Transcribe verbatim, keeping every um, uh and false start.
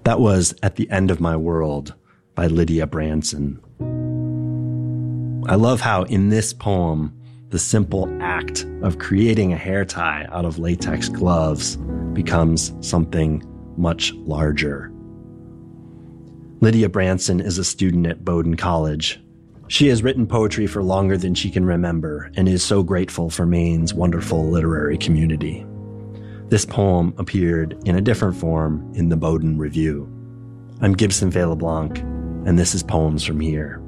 That was At the End of My World by Lydia Branson. I love how in this poem, the simple act of creating a hair tie out of latex gloves becomes something much larger. Lydia Branson is a student at Bowdoin College. She has written poetry for longer than she can remember and is so grateful for Maine's wonderful literary community. This poem appeared in a different form in the Bowdoin Review. I'm Gibson Vela Blanc, and this is Poems from Here.